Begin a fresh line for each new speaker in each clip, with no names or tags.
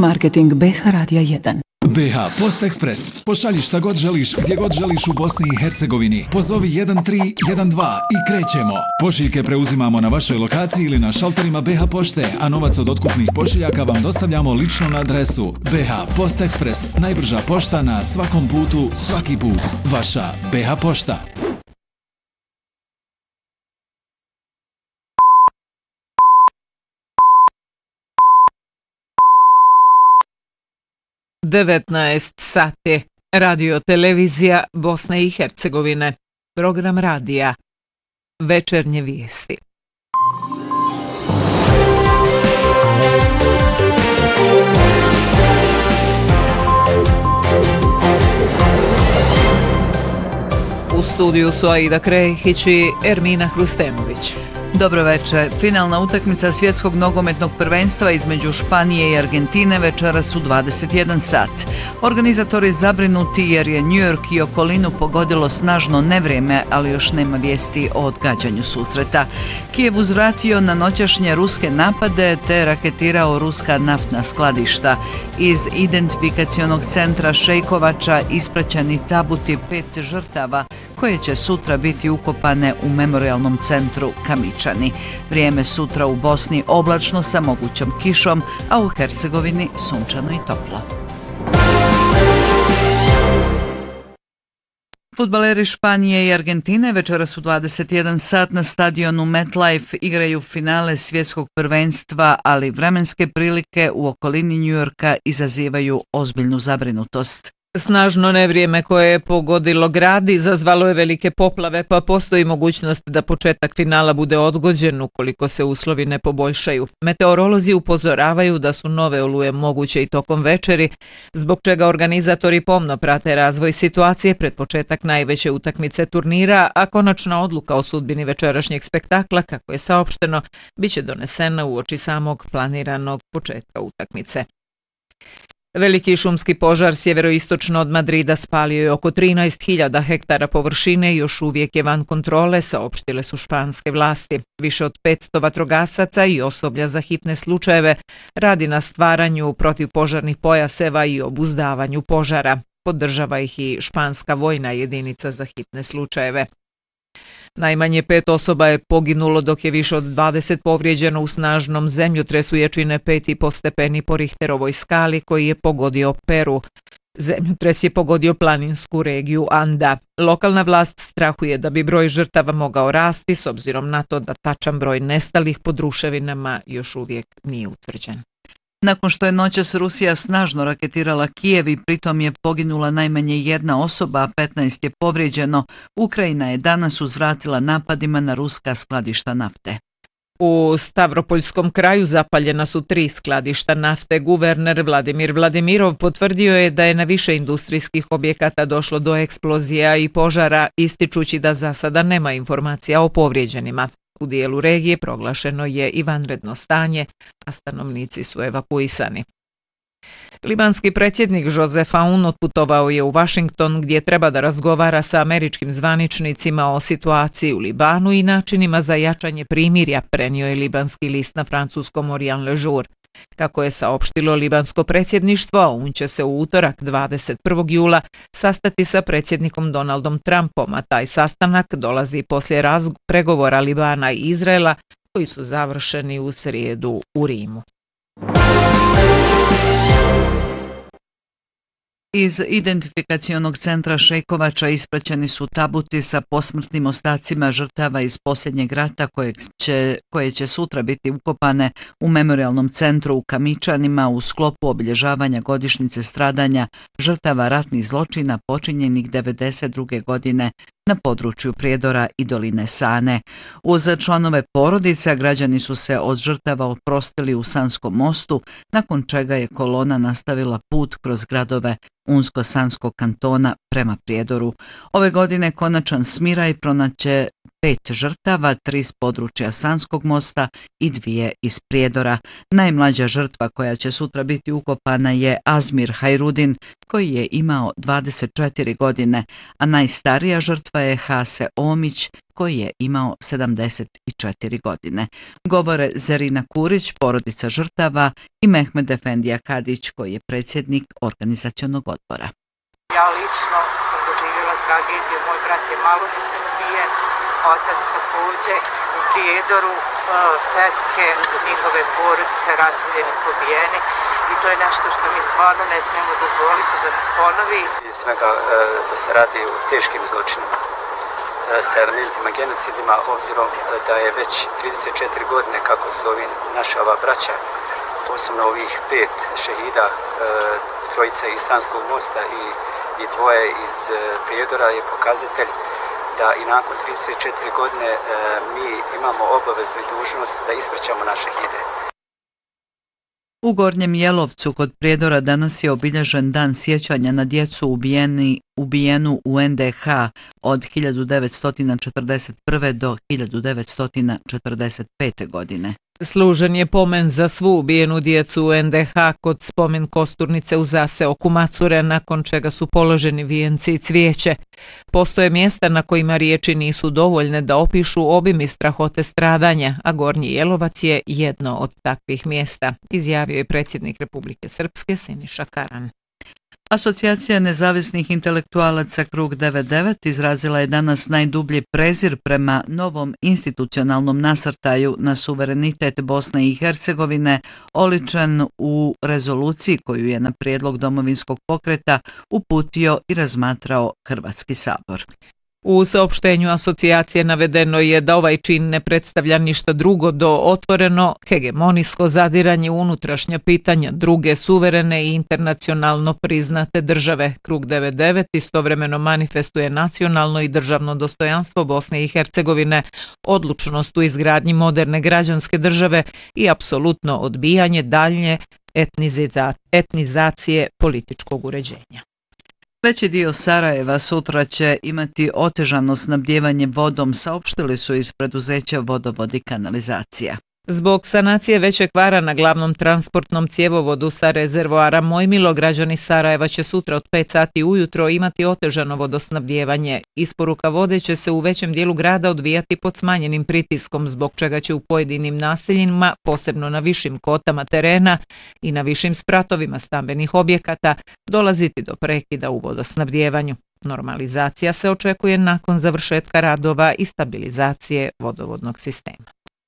Marketing BH Radija 1.
BH Post Ekspres. Pošalji šta god želiš, gdje god želiš u Bosni i Hercegovini. Pozovi 1312 i krećemo. Pošiljke preuzimamo na vašoj lokaciji ili na šalterima BH Pošte, a novac od otkupnih pošiljaka vam dostavljamo lično na adresu. BH Post Ekspres. Najbrža pošta na svakom putu, svaki put. Vaša BH Pošta.
sati. Radio televizija Bosne i Hercegovine. Program radija. Večernje vijesti. U studiju su Aida Krehić i Ermina Hrustemović.
Dobro večer. Finalna utakmica svjetskog nogometnog prvenstva između Španije i Argentine večeras u 21 sat. Organizatori zabrinuti jer je New York i okolinu pogodilo snažno nevrijeme, ali još nema vijesti o odgađanju susreta. Kijev uzvratio na noćašnje ruske napade te raketirao ruska naftna skladišta. Iz identifikacionog centra Šejkovača ispraćeni tabuti 5 žrtava koje će sutra biti ukopane u memorijalnom centru Kamičani. Vrijeme sutra u Bosni oblačno sa mogućom kišom, a u Hercegovini sunčano i toplo. Fudbaleri Španije i Argentine večeras u 21 sat na stadionu MetLife igraju finale svjetskog prvenstva, ali vremenske prilike u okolini New Yorka izazivaju ozbiljnu zabrinutost.
Snažno nevrijeme koje je pogodilo grad izazvalo je velike poplave, pa postoji mogućnost da početak finala bude odgođen ukoliko se uslovi ne poboljšaju. Meteorolozi upozoravaju da su nove oluje moguće i tokom večeri, zbog čega organizatori pomno prate razvoj situacije pred početak najveće utakmice turnira, a konačna odluka o sudbini večerašnjeg spektakla, kako je saopšteno, biće donesena uoči samog planiranog početka utakmice. Veliki šumski požar sjeveroistočno od Madrida spalio je oko 13.000 hektara površine i još uvijek je van kontrole, saopštile su španske vlasti. Više od 500 vatrogasaca i osoblja za hitne slučajeve radi na stvaranju protivpožarnih pojaseva i obuzdavanju požara. Podržava ih i španska vojna jedinica za hitne slučajeve. Najmanje 5 osoba je poginulo, dok je više od 20 povrijeđeno u snažnom zemljotresu jačine 5,5 stepeni po Richterovoj skali koji je pogodio Peru. Zemljotres je pogodio planinsku regiju Anda. Lokalna vlast strahuje da bi broj žrtava mogao rasti s obzirom na to da tačan broj nestalih pod ruševinama još uvijek nije utvrđen.
Nakon što je noćas Rusija snažno raketirala Kijev i pritom je poginula najmanje 1 osoba, a 15 je povrijeđeno, Ukrajina je danas uzvratila napadima na ruska skladišta nafte.
U Stavropoljskom kraju zapaljena su 3 skladišta nafte. Guverner Vladimir Vladimirov potvrdio je da je na više industrijskih objekata došlo do eksplozija i požara, ističući da za sada nema informacija o povrijeđenima. U dijelu regije proglašeno je i vanredno stanje, a stanovnici su evakuisani. Libanski predsjednik Joseph Aoun otputovao je u Washington gdje treba da razgovara sa američkim zvaničnicima o situaciji u Libanu i načinima za jačanje primirja, prenio je libanski list na francuskom Orient Le Jour. Kako je saopštilo libansko predsjedništvo, Aoun će se u utorak 21. jula sastati sa predsjednikom Donaldom Trumpom, a taj sastanak dolazi poslije pregovora Libana i Izraela koji su završeni u srijedu u Rimu.
Iz identifikacionog centra Šejkovača ispraćeni su tabuti sa posmrtnim ostacima žrtava iz posljednjeg rata koje će sutra biti ukopane u memorijalnom centru u Kamičanima u sklopu obilježavanja godišnjice stradanja žrtava ratnih zločina počinjenih 1992. godine na području Prijedora i doline Sane. Uz članove porodica građani su se od žrtava oprostili u Sanskom mostu, nakon čega je kolona nastavila put kroz gradove Unsko-Sanskog kantona prema Prijedoru. Ove godine konačan smiraj pronaće 5 žrtava, 3 s područja Sanskog mosta i 2 iz Prijedora. Najmlađa žrtva koja će sutra biti ukopana je Azmir Hajrudin, koji je imao 24 godine, a najstarija žrtva je Hase Omić, koji je imao 74 godine. Govore Zerina Kurić, porodica žrtava, i Mehmed Efendija Kadić, koji je predsjednik organizacionog odbora.
Ja lično sam doživjela tragediju, moj brat je maloljetan ubijen, otac također u Prijedoru, tetke, njihove porodice raseljeni, pobijeni, i to je nešto što mi stvarno ne smijemo dozvoliti da se ponovi.
Prije svega da se radi o teškim zločinima sa elementima genocidima, obzirom da je već 34 godine kako se naša ova braća, posebno ovih 5 šehida, trojica iz Sanskog mosta i 2 iz Prijedora, je pokazatelj da i nakon 34 godine mi imamo obavezu i dužnost da ispraćamo naše šehide.
U Gornjem Jelovcu kod Prijedora danas je obilježen dan sjećanja na djecu ubijenu u NDH od 1941. do 1945. godine.
Služen je pomen za svu ubijenu djecu u NDH kod spomen kosturnice u zaseoku Macure, nakon čega su položeni vijenci i cvijeće. Postoje mjesta na kojima riječi nisu dovoljne da opišu obim i strahote stradanja, a Gornji Jelovac je jedno od takvih mjesta, izjavio je predsjednik Republike Srpske Siniša Karan.
Asocijacija nezavisnih intelektualaca Krug 99 izrazila je danas najdublji prezir prema novom institucionalnom nasrtaju na suverenitet Bosne i Hercegovine, oličen u rezoluciji koju je na prijedlog Domovinskog pokreta uputio i razmatrao Hrvatski sabor.
U saopštenju asocijacije navedeno je da ovaj čin ne predstavlja ništa drugo do otvoreno hegemonijsko zadiranje u unutrašnja pitanja druge suverene i internacionalno priznate države. Krug 99 istovremeno manifestuje nacionalno i državno dostojanstvo Bosne i Hercegovine, odlučnost u izgradnji moderne građanske države i apsolutno odbijanje daljnje etnizacije političkog uređenja.
Veći dio Sarajeva sutra će imati otežano snabdijevanje vodom, saopštili su iz preduzeća Vodovod i kanalizacija.
Zbog sanacije većeg kvara na glavnom transportnom cjevovodu sa rezervoara Mojmilo, građani Sarajeva će sutra od 5 sati ujutro imati otežano vodosnabdijevanje. Isporuka vode će se u većem dijelu grada odvijati pod smanjenim pritiskom, zbog čega će u pojedinim naseljima, posebno na višim kotama terena i na višim spratovima stambenih objekata, dolaziti do prekida u vodosnabdijevanju. Normalizacija se očekuje nakon završetka radova i stabilizacije vodovodnog sistema.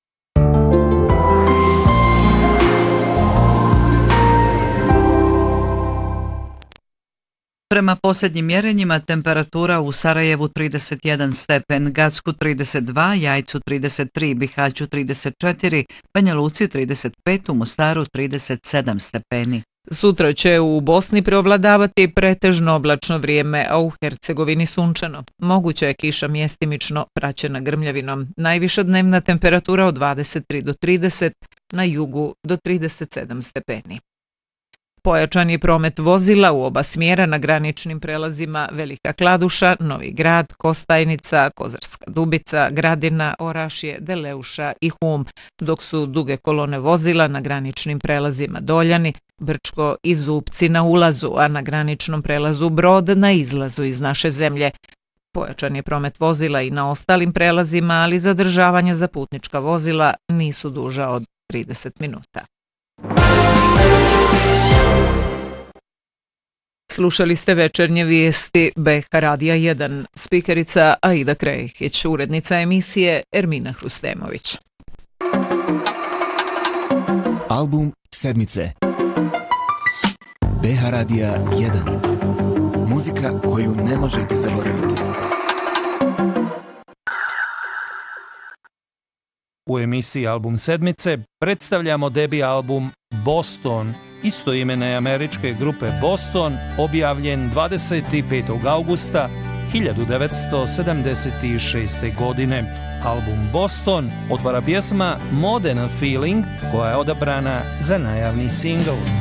Prema posljednjim mjerenjima temperatura u Sarajevu 31 stepen, Gacku 32, Jajcu 33, Bihaću 34, Banja Luci 35, u Mostaru 37 stepeni.
Sutra će u Bosni preovladavati pretežno oblačno vrijeme, a u Hercegovini sunčano. Moguća je kiša mjestimično praćena grmljavinom. Najviša dnevna temperatura od 23 do 30, na jugu do 37 stepeni. Pojačan je promet vozila u oba smjera na graničnim prelazima Velika Kladuša, Novi Grad, Kostajnica, Kozarska Dubica, Gradina, Orašje, Deleuša i Hum, dok su duge kolone vozila na graničnim prelazima Doljani, Brčko i Zupci na ulazu, a na graničnom prelazu Brod na izlazu iz naše zemlje. Pojačan je promet vozila i na ostalim prelazima, ali zadržavanja za putnička vozila nisu duža od 30 minuta. Slušali ste večernje vijesti BH Radija 1, spikerica Aida Krehić, urednica emisije Ermina Hrustemović.
Album sedmice BH Radija 1. Muzika koju ne možete zaboraviti.
U emisiji Album sedmice predstavljamo debi album Boston, istoimene američke grupe Boston, objavljen 25. augusta 1976. godine. Album Boston otvara pjesma Modern Feeling, koja je odabrana za najavni singl.